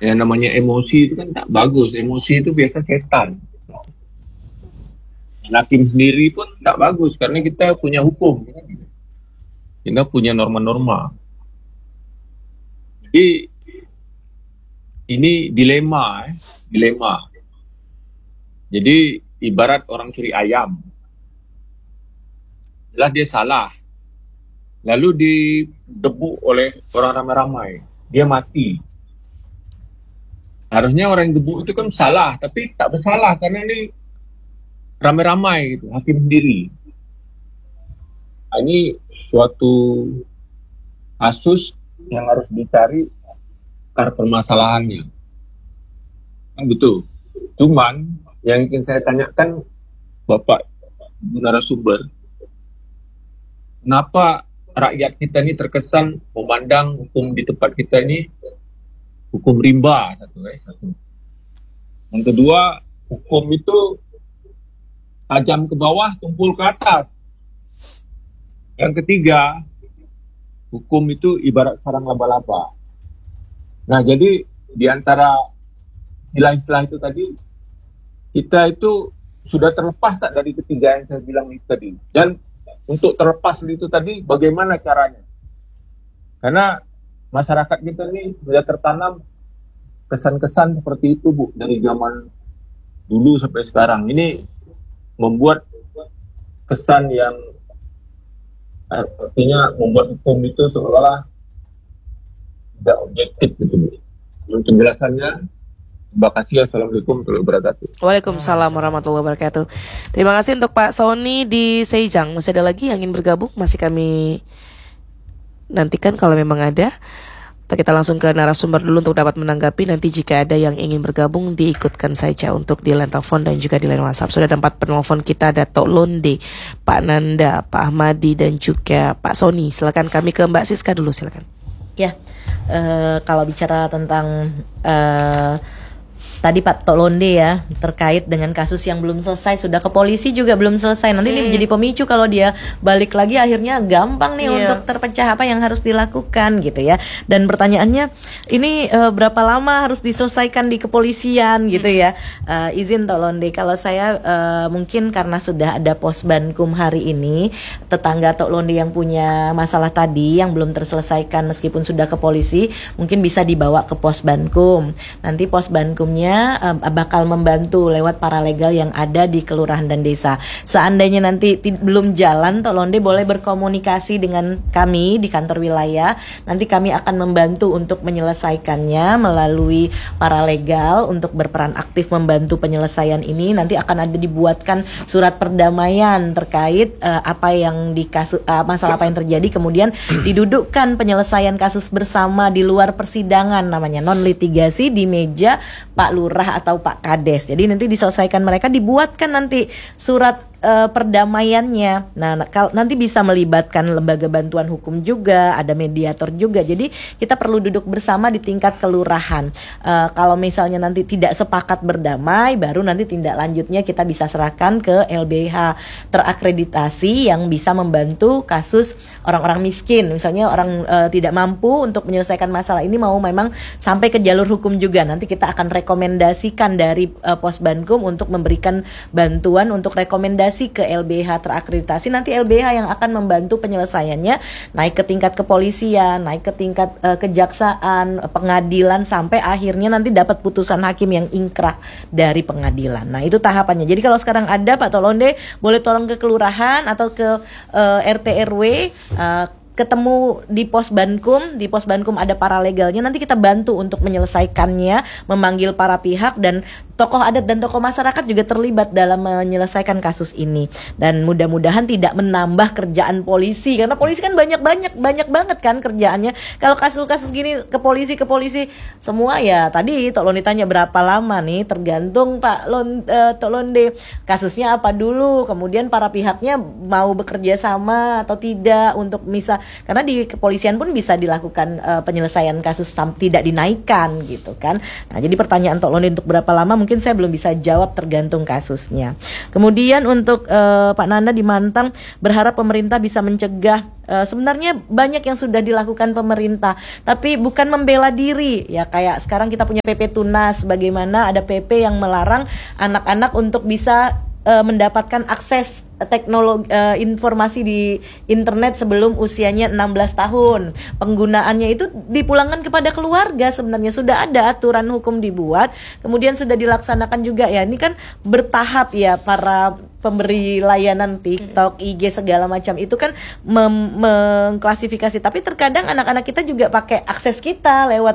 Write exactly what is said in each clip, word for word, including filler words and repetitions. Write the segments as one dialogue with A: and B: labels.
A: Yang namanya emosi itu kan tak bagus. Emosi itu biasa setan. Hakim sendiri pun tak bagus karena kita punya hukum, kita punya norma-norma. Jadi ini dilema, eh. dilema. Jadi ibarat orang curi ayam, lah dia salah, lalu didebuk oleh orang ramai-ramai, dia mati. Harusnya orang yang debuk itu kan salah, tapi tak bersalah karena ini ramai-ramai gitu, hakim sendiri. Nah, ini suatu kasus yang harus dicari akar permasalahannya. Nah, betul. Cuman yang ingin saya tanyakan Bapak narasumber, kenapa rakyat kita ini terkesan memandang hukum di tempat kita ini hukum rimba satu, eh, satu. Yang kedua, hukum itu tajam ke bawah, tumpul ke atas. Yang ketiga, hukum itu ibarat sarang laba-laba. Nah, jadi di antara istilah-istilah itu tadi, kita itu sudah terlepas tak dari ketiga yang saya bilang itu tadi. Dan untuk terlepas itu tadi, bagaimana caranya? Karena masyarakat kita ini sudah tertanam kesan-kesan seperti itu, Bu, dari zaman dulu sampai sekarang. Ini membuat kesan yang artinya membuat hukum itu seolah tidak objektif gitu, Bu. Untuk penjelasannya, terima kasih. Assalamualaikum warahmatullahi wabarakatuh.
B: Waalaikumsalam warahmatullahi wabarakatuh. Terima kasih untuk Pak Sony di Sejang. Masih ada lagi yang ingin bergabung? Masih kami nantikan kalau memang ada. Kita langsung ke narasumber dulu untuk dapat menanggapi. Nanti jika ada yang ingin bergabung, diikutkan saja untuk di line telepon dan juga di line WhatsApp. Sudah ada empat penelpon kita, ada Tok Londe, Pak Nanda, Pak Ahmadi, dan juga Pak Sony. Silakan, kami ke Mbak Siska dulu, silakan.
C: Ya, uh, kalau bicara tentang uh, tadi Pak Tok Londe ya, terkait dengan kasus yang belum selesai, sudah ke polisi juga belum selesai. Nanti hmm. ini menjadi pemicu kalau dia balik lagi, akhirnya gampang nih yeah. untuk terpecah apa yang harus dilakukan gitu ya. Dan pertanyaannya, ini uh, berapa lama harus diselesaikan di kepolisian gitu ya. Uh, izin Tok Londe, kalau saya uh, mungkin karena sudah ada Posbankum hari ini, tetangga Tok Londe yang punya masalah tadi yang belum terselesaikan meskipun sudah ke polisi, mungkin bisa dibawa ke Posbankum. Nanti Posbankumnya bakal membantu lewat paralegal yang ada di kelurahan dan desa. Seandainya nanti t- belum jalan, Tok Londe boleh berkomunikasi dengan kami di kantor wilayah. Nanti kami akan membantu untuk menyelesaikannya melalui paralegal untuk berperan aktif membantu penyelesaian ini. Nanti akan ada dibuatkan surat perdamaian terkait uh, apa yang di kasus uh, masalah apa yang terjadi, kemudian didudukkan penyelesaian kasus bersama di luar persidangan, namanya non litigasi, di meja Pak Lurah atau Pak Kades. Jadi nanti diselesaikan, mereka dibuatkan nanti surat uh, perdamaiannya. Nah, kal- nanti bisa melibatkan lembaga bantuan hukum juga, ada mediator juga. Jadi kita perlu duduk bersama di tingkat kelurahan. Uh, kalau misalnya nanti tidak sepakat berdamai, baru nanti tindak lanjutnya kita bisa serahkan ke L B H terakreditasi yang bisa membantu kasus orang-orang miskin. Misalnya orang uh, tidak mampu untuk menyelesaikan masalah ini, mau memang sampai ke jalur hukum juga. Nanti kita akan rekomendasikan dari uh, Posbankum untuk memberikan bantuan untuk rekomendasi ke L B H terakreditasi. Nanti L B H yang akan membantu penyelesaiannya naik ke tingkat kepolisian, naik ke tingkat uh, kejaksaan, pengadilan, sampai akhirnya nanti dapat putusan hakim yang ingkrah dari pengadilan. Nah, itu tahapannya. Jadi kalau sekarang ada Pak Tok Londe, boleh tolong ke kelurahan atau ke uh, R T R W, uh, ketemu di Posbankum. Di Posbankum ada paralegalnya, nanti kita bantu untuk menyelesaikannya, memanggil para pihak, dan tokoh adat dan tokoh masyarakat juga terlibat dalam menyelesaikan kasus ini. Dan mudah-mudahan tidak menambah kerjaan polisi, karena polisi kan banyak-banyak banyak banget kan kerjaannya. Kalau kasus-kasus gini ke polisi ke polisi semua ya, tadi Tok Londe tanya berapa lama nih, tergantung Pak Lon, uh, Tok Londe kasusnya apa dulu, kemudian para pihaknya mau bekerja sama atau tidak untuk misal, karena di kepolisian pun bisa dilakukan uh, penyelesaian kasus sam- tidak dinaikkan gitu kan. Nah, jadi pertanyaan Tok Londe untuk berapa lama, mungkin mungkin saya belum bisa jawab, tergantung kasusnya. Kemudian untuk uh, Pak Nanda di Mantang berharap pemerintah bisa mencegah. Uh, sebenarnya banyak yang sudah dilakukan pemerintah, tapi bukan membela diri ya, kayak sekarang kita punya P P Tunas, bagaimana ada P P yang melarang anak-anak untuk bisa uh, mendapatkan akses teknologi uh, informasi di internet sebelum usianya enam belas tahun. Penggunaannya itu dipulangkan kepada keluarga. Sebenarnya sudah ada aturan hukum dibuat, kemudian sudah dilaksanakan juga ya. Ini kan bertahap ya, para pemberi layanan TikTok, I G segala macam itu kan mem- mengklasifikasi. Tapi terkadang anak-anak kita juga pakai akses kita lewat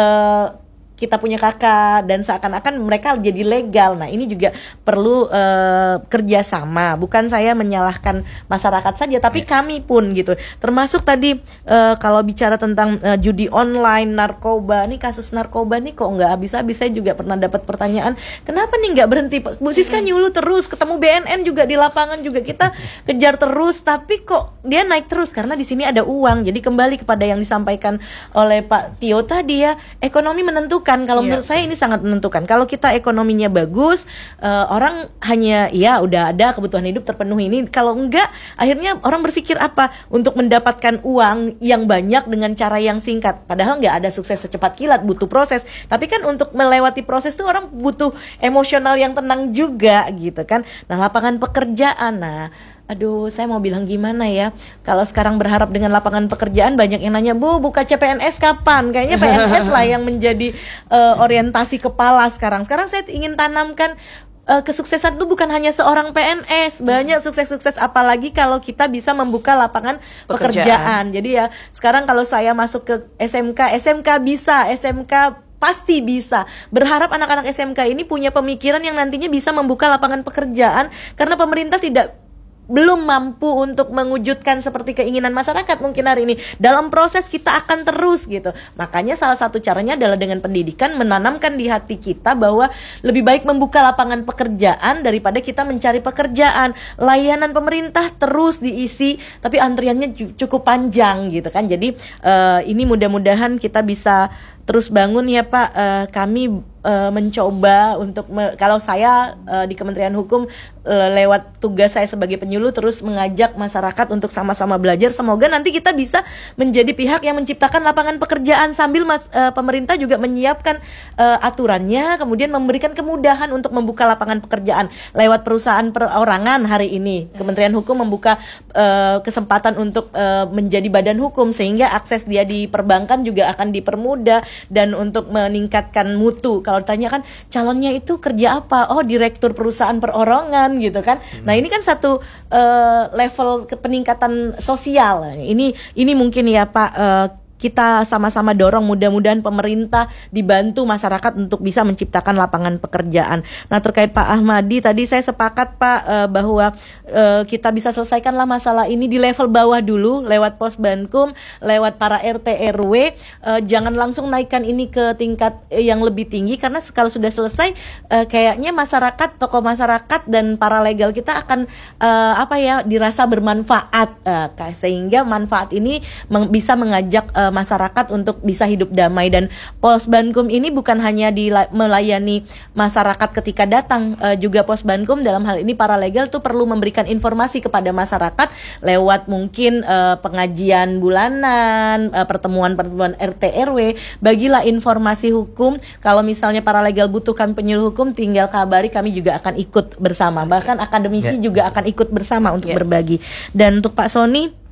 C: uh, kita punya kakak, dan seakan-akan mereka jadi legal. Nah ini juga perlu uh, kerjasama. Bukan saya menyalahkan masyarakat saja, tapi kami pun gitu. Termasuk tadi uh, kalau bicara tentang uh, judi online, narkoba. Nih kasus narkoba nih kok nggak habis-habis. Saya juga pernah dapat pertanyaan, kenapa nih nggak berhenti? Bu Siska nyuluh terus, ketemu B N N juga di lapangan juga kita kejar terus, tapi kok dia naik terus? Karena di sini ada uang. Jadi kembali kepada yang disampaikan oleh Pak Tio tadi ya, ekonomi menentukan. Kalau menurut yeah. saya ini sangat menentukan. Kalau kita ekonominya bagus, uh, orang hanya ya udah ada kebutuhan hidup terpenuhi. Ini kalau enggak, akhirnya orang berpikir apa? Untuk mendapatkan uang yang banyak dengan cara yang singkat. Padahal nggak ada sukses secepat kilat, butuh proses. Tapi kan untuk melewati proses itu orang butuh emosional yang tenang juga gitu kan. Nah lapangan pekerjaan, nah aduh, saya mau bilang gimana ya. Kalau sekarang berharap dengan lapangan pekerjaan, banyak yang nanya, Bu, buka C P N S kapan? Kayaknya P N S lah yang menjadi uh, orientasi kepala sekarang. Sekarang saya ingin tanamkan uh, kesuksesan itu bukan hanya seorang P N S. Banyak sukses-sukses, apalagi kalau kita bisa membuka lapangan pekerjaan. pekerjaan. Jadi ya, sekarang kalau saya masuk ke S M K, S M K bisa, S M K pasti bisa. Berharap anak-anak S M K ini punya pemikiran yang nantinya bisa membuka lapangan pekerjaan, karena pemerintah tidak belum mampu untuk mewujudkan seperti keinginan masyarakat mungkin hari ini. Dalam proses kita akan terus gitu. Makanya salah satu caranya adalah dengan pendidikan, menanamkan di hati kita bahwa lebih baik membuka lapangan pekerjaan daripada kita mencari pekerjaan. Layanan pemerintah terus diisi, tapi antriannya cukup panjang gitu kan. Jadi uh, ini mudah-mudahan kita bisa terus bangun ya Pak. Uh, kami uh, mencoba untuk me- kalau saya uh, di Kementerian Hukum uh, lewat tugas saya sebagai penyuluh terus mengajak masyarakat untuk sama-sama belajar. Semoga nanti kita bisa menjadi pihak yang menciptakan lapangan pekerjaan sambil mas, uh, pemerintah juga menyiapkan uh, aturannya, kemudian memberikan kemudahan untuk membuka lapangan pekerjaan lewat perusahaan perorangan. Hari ini Kementerian Hukum membuka uh, kesempatan untuk uh, menjadi badan hukum, sehingga akses dia di perbankan juga akan dipermudah. Dan untuk meningkatkan mutu, kalau ditanyakan calonnya itu kerja apa? Oh, direktur perusahaan perorangan gitu kan. Hmm. Nah ini kan satu uh, level peningkatan sosial. Ini ini mungkin ya Pak, uh, kita sama-sama dorong, mudah-mudahan pemerintah dibantu masyarakat untuk bisa menciptakan lapangan pekerjaan. Nah terkait Pak Ahmadi tadi saya sepakat Pak uh, bahwa uh, kita bisa selesaikanlah masalah ini di level bawah dulu lewat Posbankum, lewat para R T R W. Uh, jangan langsung naikkan ini ke tingkat yang lebih tinggi, karena kalau sudah selesai uh, kayaknya masyarakat, tokoh masyarakat dan para legal kita akan uh, apa ya dirasa bermanfaat, uh, sehingga manfaat ini meng- bisa mengajak uh, masyarakat untuk bisa hidup damai. Dan Posbankum ini bukan hanya di melayani masyarakat ketika datang, uh, juga Posbankum dalam hal ini para legal tuh perlu memberikan informasi kepada masyarakat lewat mungkin uh, pengajian bulanan, uh, pertemuan-pertemuan R T R W. Bagilah informasi hukum. Kalau misalnya para legal butuh kami penyuluh hukum, tinggal kabari, kami juga akan ikut bersama. Bahkan akademisi yeah. juga akan ikut bersama untuk yeah. berbagi. Dan untuk Pak Sony,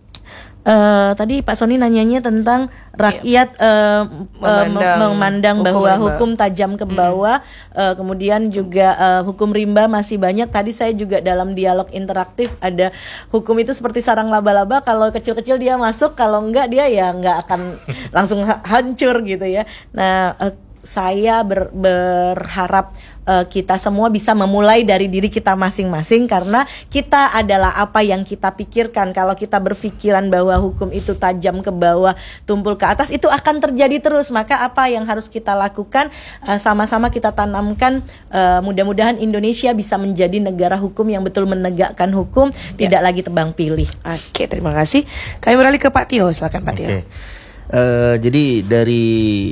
C: Uh, tadi Pak Sony nanyanya tentang rakyat uh, memandang, uh, memandang hukum bahwa rimba. Hukum tajam ke bawah, hmm. uh, kemudian juga uh, hukum rimba masih banyak. Tadi saya juga dalam dialog interaktif ada hukum itu seperti sarang laba-laba, kalau kecil-kecil dia masuk, kalau enggak dia ya enggak akan langsung hancur gitu ya. Nah uh, saya ber, berharap uh, kita semua bisa memulai dari diri kita masing-masing, karena kita adalah apa yang kita pikirkan. Kalau kita berpikiran bahwa hukum itu tajam ke bawah, tumpul ke atas, itu akan terjadi terus. Maka apa yang harus kita lakukan, uh, sama-sama kita tanamkan, uh, mudah-mudahan Indonesia bisa menjadi negara hukum yang betul menegakkan hukum, ya. Tidak lagi tebang pilih.
B: Oke, terima kasih. Kami beralih ke Pak Tio, silakan Pak Tio.
D: Okay. Uh, jadi dari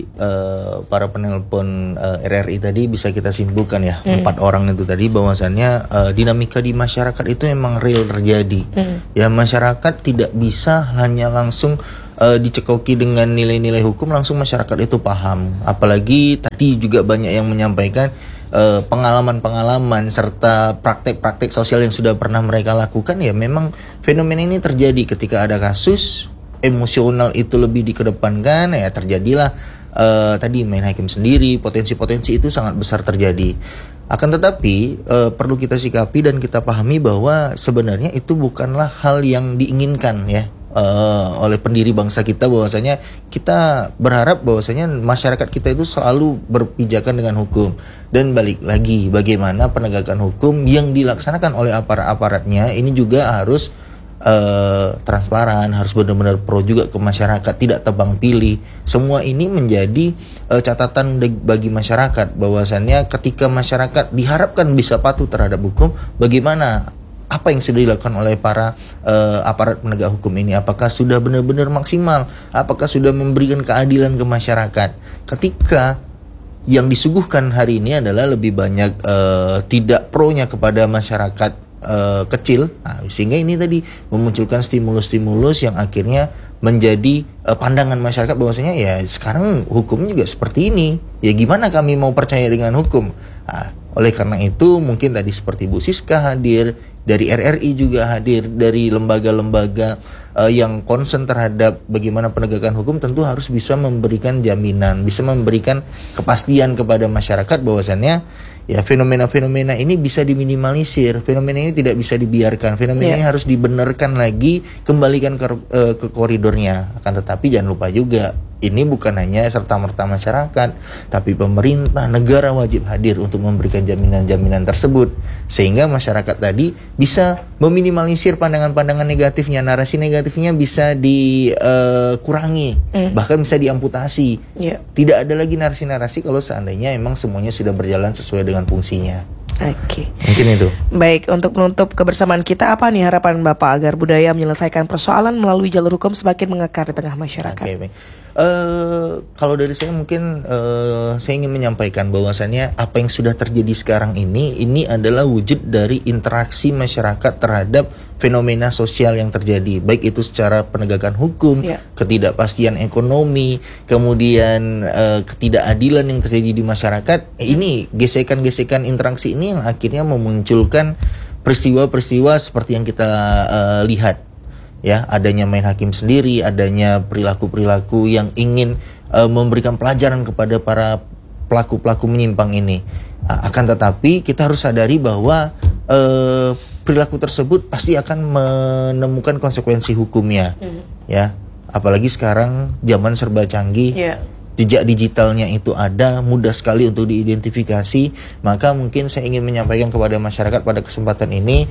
D: uh, para penelpon uh, R R I tadi bisa kita simpulkan ya, mm. empat orang itu tadi bahwasannya uh, dinamika di masyarakat itu emang real terjadi. Mm. Ya, masyarakat tidak bisa hanya langsung uh, dicekoki dengan nilai-nilai hukum langsung masyarakat itu paham. Apalagi tadi juga banyak yang menyampaikan uh, pengalaman-pengalaman serta praktek-praktek sosial yang sudah pernah mereka lakukan. Ya memang fenomena ini terjadi ketika ada kasus emosional itu lebih dikedepankan, ya terjadilah uh, tadi main hakim sendiri, potensi-potensi itu sangat besar terjadi. Akan tetapi uh, perlu kita sikapi dan kita pahami bahwa sebenarnya itu bukanlah hal yang diinginkan ya uh, oleh pendiri bangsa kita, bahwasanya kita berharap bahwasanya masyarakat kita itu selalu berpijakan dengan hukum. Dan balik lagi, bagaimana penegakan hukum yang dilaksanakan oleh aparat-aparatnya ini juga harus Uh, transparan, harus benar-benar pro juga ke masyarakat, tidak tebang pilih. Semua ini menjadi uh, catatan de- bagi masyarakat bahwasannya ketika masyarakat diharapkan bisa patuh terhadap hukum, bagaimana apa yang sudah dilakukan oleh para uh, aparat penegak hukum ini, apakah sudah benar-benar maksimal, apakah sudah memberikan keadilan ke masyarakat. Ketika yang disuguhkan hari ini adalah lebih banyak uh, tidak pro-nya kepada masyarakat Uh, kecil, nah, sehingga ini tadi memunculkan stimulus-stimulus yang akhirnya menjadi uh, pandangan masyarakat bahwasanya ya sekarang hukum juga seperti ini, ya gimana kami mau percaya dengan hukum. Nah, oleh karena itu mungkin tadi seperti Bu Siska hadir, dari R R I juga hadir, dari lembaga-lembaga uh, yang concern terhadap bagaimana penegakan hukum tentu harus bisa memberikan jaminan, bisa memberikan kepastian kepada masyarakat bahwasannya ya fenomena-fenomena ini bisa diminimalisir, fenomena ini tidak bisa dibiarkan, fenomena yeah. ini harus dibenarkan lagi, kembalikan ke, uh, ke koridornya. Akan tetapi jangan lupa juga, ini bukan hanya serta-merta masyarakat, tapi pemerintah, negara wajib hadir untuk memberikan jaminan-jaminan tersebut, sehingga masyarakat tadi bisa meminimalisir pandangan-pandangan negatifnya, narasi negatifnya bisa dikurangi, uh, mm. bahkan bisa diamputasi. Yeah. Tidak ada lagi narasi-narasi kalau seandainya memang semuanya sudah berjalan sesuai dengan fungsinya.
B: Oke. Okay.
D: Mungkin itu.
B: Baik, untuk menutup kebersamaan kita, apa nih harapan Bapak agar budaya menyelesaikan persoalan melalui jalur hukum semakin mengakar di tengah masyarakat?
D: Oke, okay, baik. Uh, kalau dari saya mungkin uh, saya ingin menyampaikan bahwasannya apa yang sudah terjadi sekarang ini ini adalah wujud dari interaksi masyarakat terhadap fenomena sosial yang terjadi, baik itu secara penegakan hukum, yeah. ketidakpastian ekonomi, kemudian uh, ketidakadilan yang terjadi di masyarakat. Ini gesekan-gesekan interaksi ini yang akhirnya memunculkan peristiwa-peristiwa seperti yang kita uh, lihat. Ya, adanya main hakim sendiri, adanya perilaku-perilaku yang ingin uh, memberikan pelajaran kepada para pelaku-pelaku menyimpang ini. Uh, akan tetapi kita harus sadari bahwa uh, perilaku tersebut pasti akan menemukan konsekuensi hukumnya. Mm. Ya, apalagi sekarang zaman serba canggih. Yeah. Jejak digitalnya itu ada, mudah sekali untuk diidentifikasi. Maka mungkin saya ingin menyampaikan kepada masyarakat pada kesempatan ini,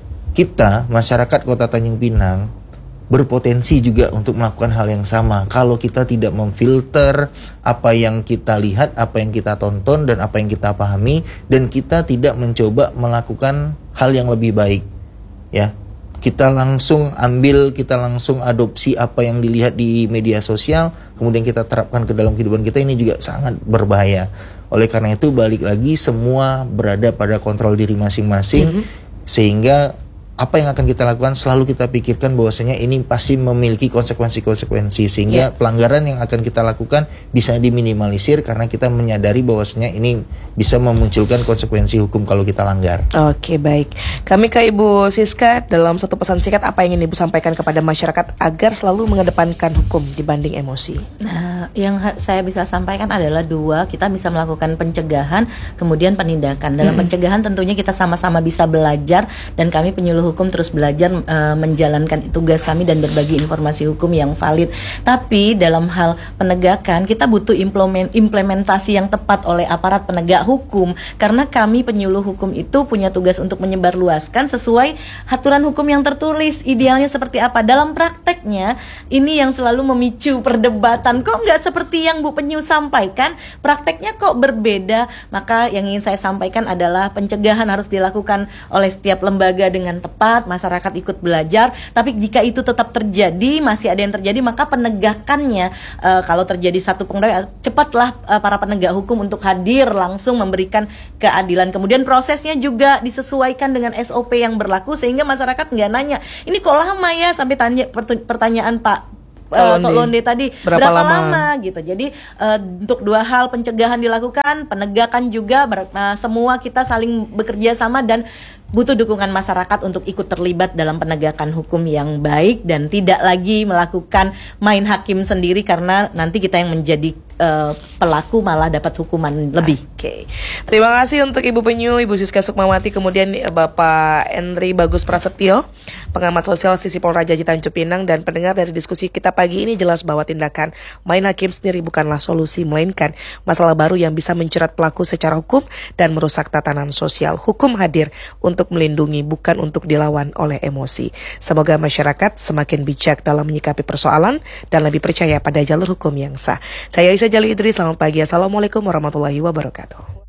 D: kita masyarakat Kota Tanjung Pinang berpotensi juga untuk melakukan hal yang sama kalau kita tidak memfilter apa yang kita lihat, apa yang kita tonton, dan apa yang kita pahami, dan kita tidak mencoba melakukan hal yang lebih baik. Ya, kita langsung ambil, kita langsung adopsi apa yang dilihat di media sosial, kemudian kita terapkan ke dalam kehidupan kita, ini juga sangat berbahaya. Oleh karena itu balik lagi semua berada pada kontrol diri masing-masing, mm-hmm. sehingga apa yang akan kita lakukan selalu kita pikirkan bahwasanya ini pasti memiliki konsekuensi-konsekuensi, sehingga yeah. pelanggaran yang akan kita lakukan bisa diminimalisir karena kita menyadari bahwasanya ini bisa memunculkan konsekuensi hukum kalau kita langgar.
B: Oke, baik. Kami ke Ibu Siska, dalam satu pesan singkat apa yang ingin Ibu sampaikan kepada masyarakat agar selalu mengedepankan hukum dibanding emosi?
C: Nah, yang ha- saya bisa sampaikan adalah dua, kita bisa melakukan pencegahan kemudian penindakan. Dalam hmm. pencegahan tentunya kita sama-sama bisa belajar, dan kami penyuluh hukum terus belajar uh, menjalankan tugas kami dan berbagi informasi hukum yang valid. Tapi dalam hal penegakan kita butuh implement, implementasi yang tepat oleh aparat penegak hukum, karena kami penyuluh hukum itu punya tugas untuk menyebarluaskan sesuai aturan hukum yang tertulis. Idealnya seperti apa? Dalam prakteknya ini yang selalu memicu perdebatan. Kok nggak seperti yang Bu Penyu sampaikan? Prakteknya kok berbeda? Maka yang ingin saya sampaikan adalah pencegahan harus dilakukan oleh setiap lembaga dengan tepat. tepat, masyarakat ikut belajar. Tapi jika itu tetap terjadi, masih ada yang terjadi, maka penegakannya uh, kalau terjadi satu pengeroyokan, cepatlah uh, para penegak hukum untuk hadir langsung memberikan keadilan. Kemudian prosesnya juga disesuaikan dengan S O P yang berlaku sehingga masyarakat nggak nanya, ini kok lama ya, sampai tanya pertanyaan Pak Uh, Tok Londe tadi
B: berapa,
C: berapa
B: lama?
C: lama gitu. Jadi uh, untuk dua hal, pencegahan dilakukan, penegakan juga, ber, uh, semua kita saling bekerja sama dan butuh dukungan masyarakat untuk ikut terlibat dalam penegakan hukum yang baik dan tidak lagi melakukan main hakim sendiri karena nanti kita yang menjadi uh, pelaku malah dapat hukuman lebih.
B: Oke, terima kasih untuk Ibu Penyu, Ibu Siska Sukmawati, kemudian Bapak Henry Bagus Prasetyo, pengamat sosial Sisi Polrajaji Tanjung Pinang, dan pendengar. Dari diskusi kita pagi ini jelas bahwa tindakan main hakim sendiri bukanlah solusi, melainkan masalah baru yang bisa menjerat pelaku secara hukum dan merusak tatanan sosial. Hukum hadir untuk melindungi, bukan untuk dilawan oleh emosi. Semoga masyarakat semakin bijak dalam menyikapi persoalan dan lebih percaya pada jalur hukum yang sah. Saya Isa Jali Idris, selamat pagi. Assalamualaikum warahmatullahi wabarakatuh.